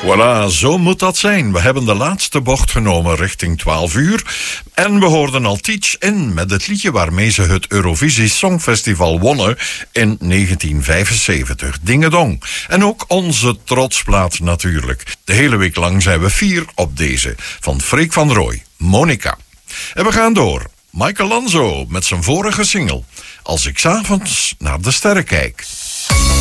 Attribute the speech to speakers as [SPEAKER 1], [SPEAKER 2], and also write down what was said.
[SPEAKER 1] Voilà, zo moet dat zijn. We hebben de laatste bocht genomen richting 12 uur. En we hoorden al Teach In met het liedje waarmee ze het Eurovisie Songfestival wonnen in 1975. Dingedong. En ook onze trotsplaat natuurlijk. De hele week lang zijn we 4 op deze. Van Freek van Rooij, Monica. En we gaan door. Michael Lanzo met zijn vorige single. Als ik 's avonds naar de sterren kijk.